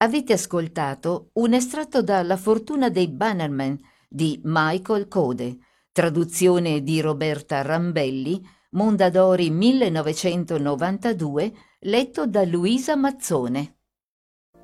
Avete ascoltato un estratto da La fortuna dei Bannerman di Michael Code, traduzione di Roberta Rambelli, Mondadori 1992, letto da Luisa Mazzone.